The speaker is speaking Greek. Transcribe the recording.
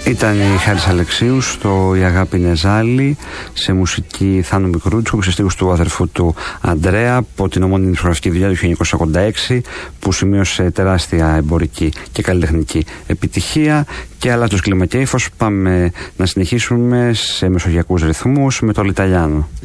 Ήταν η Χάρης Αλεξίου στο «Η αγάπη είναι ζάλι», σε μουσική Θάνου Μικρούτσικου, σε στίχους του αδερφού του Αντρέα, από την ομώνυμη δισκογραφική δουλειά του 1986, που σημείωσε τεράστια εμπορική και καλλιτεχνική επιτυχία. Και αλλάζοντας κλίμα και ύφος, πάμε να συνεχίσουμε σε μεσογειακούς ρυθμούς με το Λιταλιάνο.